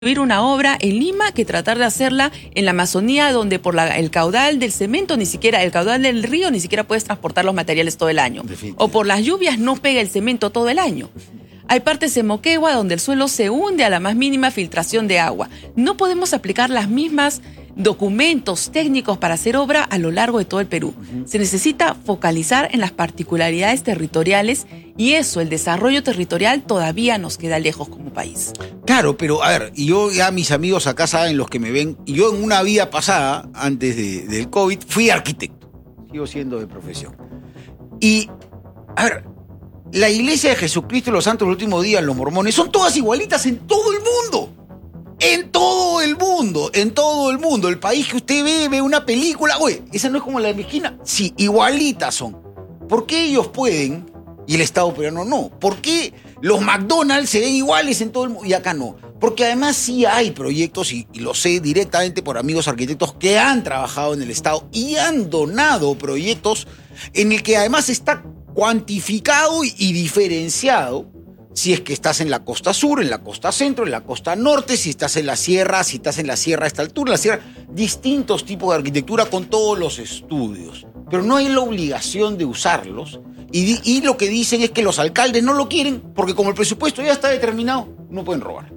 una obra en Lima que tratar de hacerla en la Amazonía, donde por el caudal del cemento, el caudal del río, ni siquiera puedes transportar los materiales todo el año. O por las lluvias no pega el cemento todo el año. Hay partes en Moquegua donde el suelo se hunde a la más mínima filtración de agua. No podemos aplicar las mismas documentos técnicos para hacer obra a lo largo de todo el Perú. Se necesita focalizar en las particularidades territoriales y eso, el desarrollo territorial, todavía nos queda lejos como país. Claro, pero a ver, y yo ya mis amigos acá saben, los que me ven, y yo en una vida pasada, antes del COVID, fui arquitecto. Sigo siendo de profesión. Y, a ver, la Iglesia de Jesucristo y los Santos del Último Día, los mormones, son todas igualitas en todo el mundo. En todo el mundo, en todo el mundo. El país que usted ve una película, oye, esa no es como la de mi esquina. Sí, igualitas son. ¿Por qué ellos pueden y el Estado peruano no? ¿Por qué los McDonald's se ven iguales en todo el mundo y acá no? Porque además sí hay proyectos, y lo sé directamente por amigos arquitectos que han trabajado en el Estado y han donado proyectos en el que además está cuantificado y diferenciado si es que estás en la costa sur, en la costa centro, en la costa norte, si estás en la sierra, a esta altura, distintos tipos de arquitectura con todos los estudios. Pero no hay la obligación de usarlos. Y lo que dicen es que los alcaldes no lo quieren porque como el presupuesto ya está determinado, no pueden robar.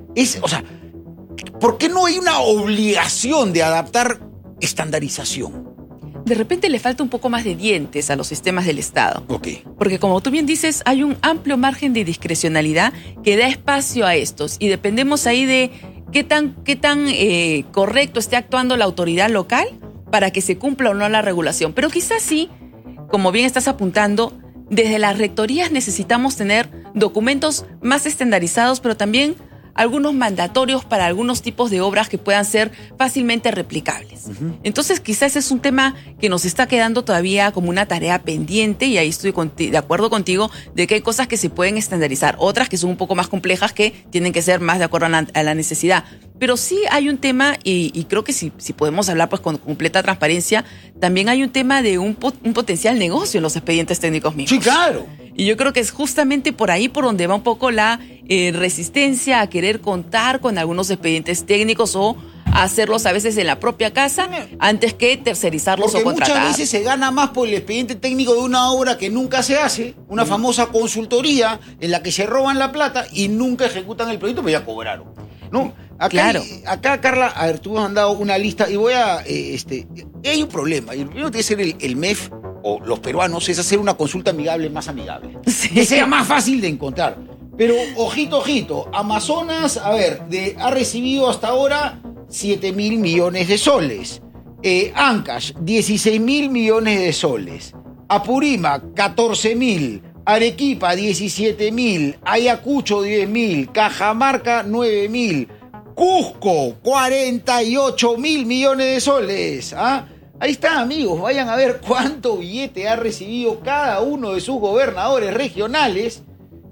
¿Por qué no hay una obligación de adaptar estandarización? De repente le falta un poco más de dientes a los sistemas del Estado. Okay. Porque como tú bien dices, hay un amplio margen de discrecionalidad que da espacio a estos y dependemos ahí de qué tan correcto esté actuando la autoridad local para que se cumpla o no la regulación. Pero quizás sí, como bien estás apuntando, desde las rectorías necesitamos tener documentos más estandarizados, pero también algunos mandatorios para algunos tipos de obras que puedan ser fácilmente replicables. Entonces, quizás es un tema que nos está quedando todavía como una tarea pendiente y ahí estoy de acuerdo contigo de que hay cosas que se pueden estandarizar, otras que son un poco más complejas que tienen que ser más de acuerdo a la necesidad. Pero sí hay un tema, y creo que si podemos hablar pues con completa transparencia, también hay un tema de un potencial negocio en los expedientes técnicos mismos. Sí, claro. Y yo creo que es justamente por ahí por donde va un poco la resistencia a querer contar con algunos expedientes técnicos o hacerlos a veces en la propia casa antes que tercerizarlos o contratar. Porque muchas veces se gana más por el expediente técnico de una obra que nunca se hace, una famosa consultoría en la que se roban la plata y nunca ejecutan el proyecto, pero ya cobraron, ¿no? Acá, Carla, a ver, tú me has mandado una lista y voy a... hay un problema, y el primero tiene que ser el MEF o los peruanos, es hacer una consulta amigable más amigable. Sí. Que sea más fácil de encontrar. Pero, ojito, Amazonas, a ver, ha recibido hasta ahora 7.000 millones de soles. Ancash, 16.000 millones de soles. Apurímac, 14.000. Arequipa, 17.000. Ayacucho, 10.000. Cajamarca, 9.000. Cusco, 48.000 millones de soles. ¿Ah? Ahí está, amigos, vayan a ver cuánto billete ha recibido cada uno de sus gobernadores regionales.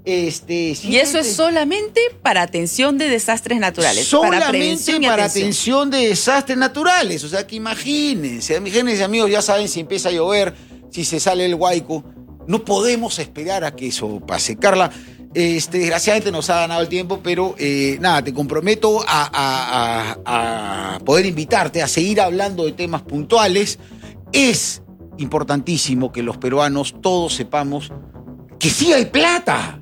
Y eso es solamente para atención de desastres naturales. Solamente para atención de desastres naturales. O sea que imagínense, amigos, ya saben si empieza a llover, si se sale el Huayco. No podemos esperar a que eso pase. Carla, desgraciadamente nos ha ganado el tiempo, pero nada, te comprometo a poder invitarte a seguir hablando de temas puntuales. Es importantísimo que los peruanos todos sepamos que sí hay plata.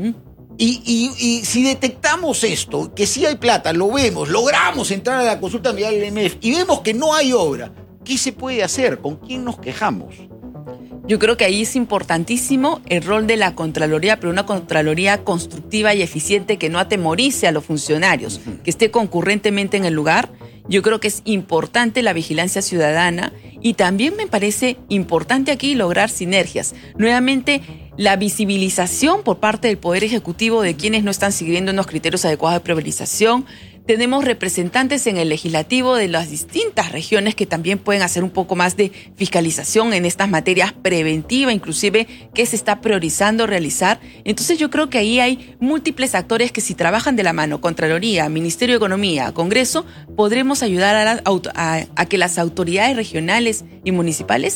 Y si detectamos esto, que sí hay plata, lo vemos, logramos entrar a la consulta amigable del MEF y vemos que no hay obra, ¿qué se puede hacer? ¿Con quién nos quejamos? Yo creo que ahí es importantísimo el rol de la Contraloría, pero una Contraloría constructiva y eficiente que no atemorice a los funcionarios, que esté concurrentemente en el lugar. Yo creo que es importante la vigilancia ciudadana y también me parece importante aquí lograr sinergias. Nuevamente, la visibilización por parte del Poder Ejecutivo de quienes no están siguiendo unos criterios adecuados de priorización. Tenemos representantes en el legislativo de las distintas regiones que también pueden hacer un poco más de fiscalización en estas materias preventivas, inclusive qué se está priorizando realizar. Entonces yo creo que ahí hay múltiples actores que si trabajan de la mano, Contraloría, Ministerio de Economía, Congreso, podremos ayudar a que las autoridades regionales y municipales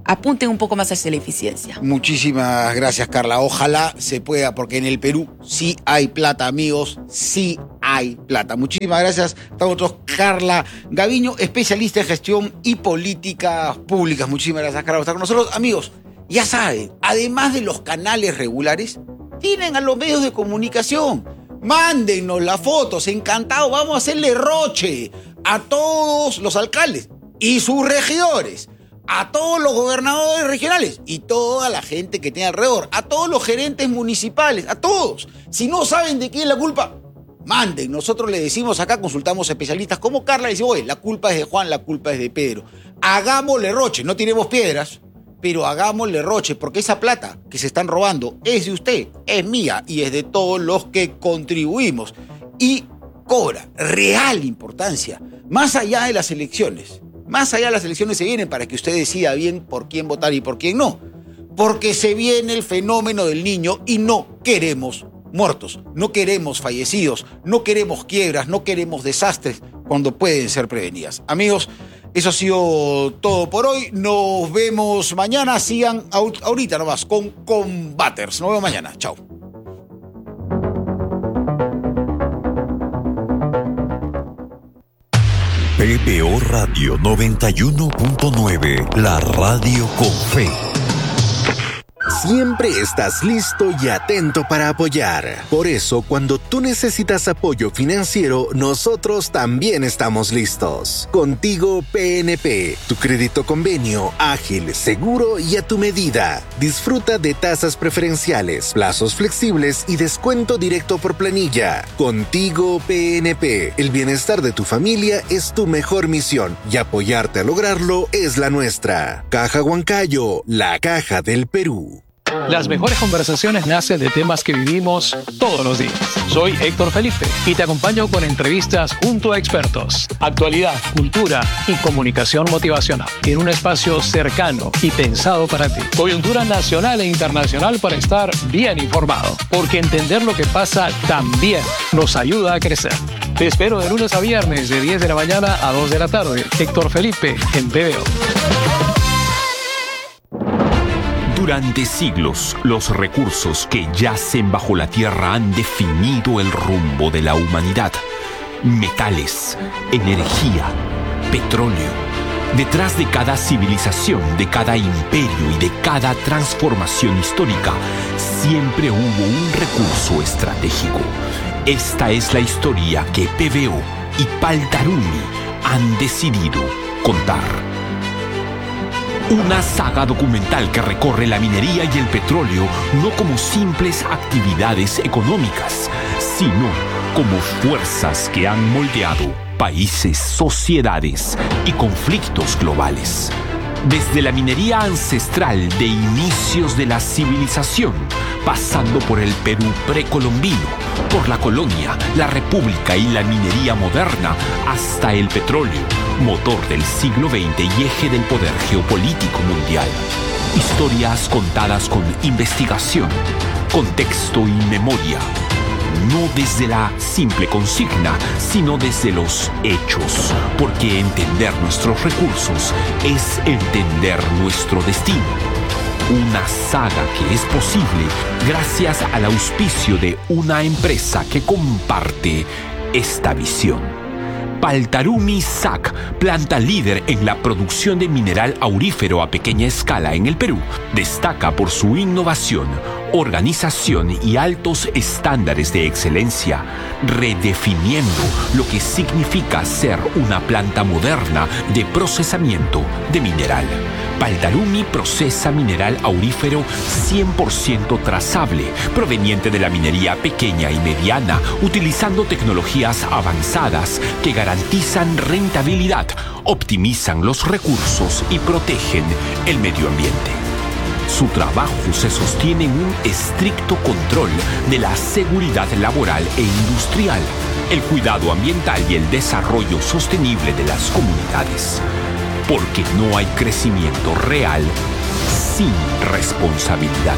apunten un poco más hacia la eficiencia. Muchísimas gracias, Carla. Ojalá se pueda, porque en el Perú sí hay plata, amigos, sí hay plata. Muchísimas gracias. Estamos todos. Carla Gaviño, especialista en gestión y políticas públicas. Muchísimas gracias, Carla, por estar con nosotros. Amigos, ya saben, además de los canales regulares, tienen a los medios de comunicación. Mándennos las fotos, encantado. Vamos a hacerle roche a todos los alcaldes y sus regidores, a todos los gobernadores regionales y toda la gente que tiene alrededor, a todos los gerentes municipales, a todos. Si no saben de quién es la culpa, manden. Nosotros le decimos acá, consultamos especialistas como Carla y decimos, oye, la culpa es de Juan, la culpa es de Pedro. Hagámosle roche, no tiremos piedras, pero hagámosle roche, porque esa plata que se están robando es de usted, es mía y es de todos los que contribuimos. Y cobra real importancia, más allá de las elecciones. Más allá de las elecciones se vienen para que usted decida bien por quién votar y por quién no. Porque se viene el fenómeno del niño y no queremos muertos, no queremos fallecidos, no queremos quiebras, no queremos desastres cuando pueden ser prevenidas. Amigos, eso ha sido todo por hoy. Nos vemos mañana. Sigan ahorita nomás con Combaters. Nos vemos mañana. Chao. PBO Radio 91.9, la radio con fe. Siempre estás listo y atento para apoyar. Por eso, cuando tú necesitas apoyo financiero, nosotros también estamos listos. Contigo PNP, tu crédito convenio, ágil, seguro y a tu medida. Disfruta de tasas preferenciales, plazos flexibles y descuento directo por planilla. Contigo PNP, el bienestar de tu familia es tu mejor misión y apoyarte a lograrlo es la nuestra. Caja Huancayo, la caja del Perú. Las mejores conversaciones nacen de temas que vivimos todos los días. Soy Héctor Felipe y te acompaño con entrevistas junto a expertos, actualidad, cultura y comunicación motivacional en un espacio cercano y pensado para ti. Coyuntura nacional e internacional para estar bien informado, porque entender lo que pasa también nos ayuda a crecer. Te espero de lunes a viernes de 10 de la mañana a 2 de la tarde. Héctor Felipe en PBO. Durante siglos, los recursos que yacen bajo la tierra han definido el rumbo de la humanidad. Metales, energía, petróleo. Detrás de cada civilización, de cada imperio y de cada transformación histórica, siempre hubo un recurso estratégico. Esta es la historia que PBO y Paltarumi han decidido contar. Una saga documental que recorre la minería y el petróleo no como simples actividades económicas, sino como fuerzas que han moldeado países, sociedades y conflictos globales. Desde la minería ancestral de inicios de la civilización, pasando por el Perú precolombino, por la colonia, la república y la minería moderna, hasta el petróleo, motor del siglo XX y eje del poder geopolítico mundial. Historias contadas con investigación, contexto y memoria. No desde la simple consigna, sino desde los hechos, porque entender nuestros recursos es entender nuestro destino. Una saga que es posible gracias al auspicio de una empresa que comparte esta visión. Paltarumi SAC, planta líder en la producción de mineral aurífero a pequeña escala en el Perú, destaca por su innovación, organización y altos estándares de excelencia, redefiniendo lo que significa ser una planta moderna de procesamiento de mineral. Paltarumi procesa mineral aurífero 100% trazable, proveniente de la minería pequeña y mediana, utilizando tecnologías avanzadas que garantizan rentabilidad, optimizan los recursos y protegen el medio ambiente. Su trabajo se sostiene en un estricto control de la seguridad laboral e industrial, el cuidado ambiental y el desarrollo sostenible de las comunidades. Porque no hay crecimiento real sin responsabilidad.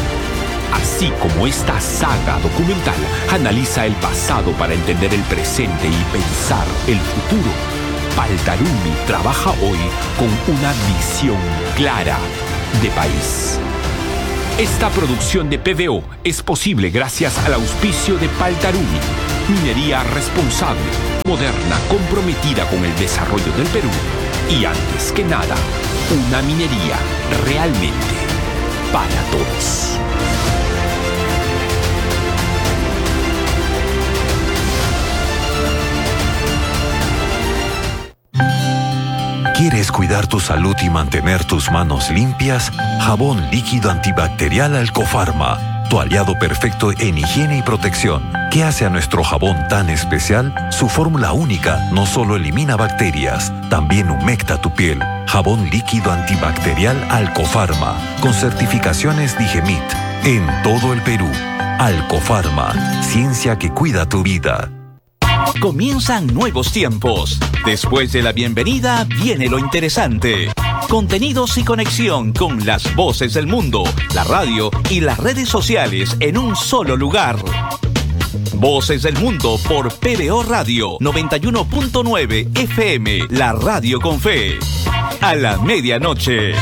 Así como esta saga documental analiza el pasado para entender el presente y pensar el futuro, Paltarumi trabaja hoy con una visión clara de país. Esta producción de PBO es posible gracias al auspicio de Paltarumi, minería responsable, moderna, comprometida con el desarrollo del Perú y, antes que nada, una minería realmente para todos. ¿Quieres cuidar tu salud y mantener tus manos limpias? Jabón líquido antibacterial Alcofarma, tu aliado perfecto en higiene y protección. ¿Qué hace a nuestro jabón tan especial? Su fórmula única no solo elimina bacterias, también humecta tu piel. Jabón líquido antibacterial Alcofarma, con certificaciones Digemit, en todo el Perú. Alcofarma, ciencia que cuida tu vida. Comienzan nuevos tiempos. Después de la bienvenida viene lo interesante. Contenidos y conexión con las voces del mundo, la radio y las redes sociales en un solo lugar. Voces del Mundo por PBO Radio 91.9 FM, la radio con fe. A la medianoche.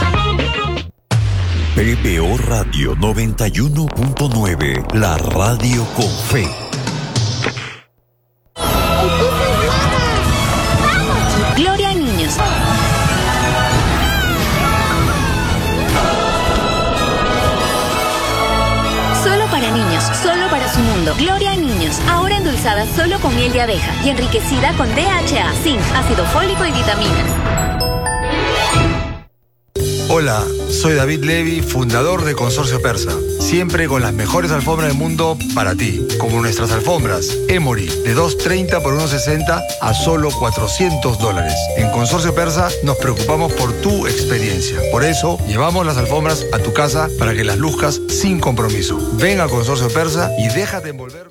PBO Radio 91.9, la radio con fe. Gloria a niños. Solo para niños, solo para su mundo. Gloria a niños, ahora endulzada solo con miel de abeja y enriquecida con DHA, zinc, ácido fólico y vitaminas. Hola, soy David Levy, fundador de Consorcio Persa. Siempre con las mejores alfombras del mundo para ti, como nuestras alfombras Emory, de $230 por $160 a solo $400. En Consorcio Persa nos preocupamos por tu experiencia. Por eso, llevamos las alfombras a tu casa para que las luzcas sin compromiso. Ven a Consorcio Persa y déjate envolver.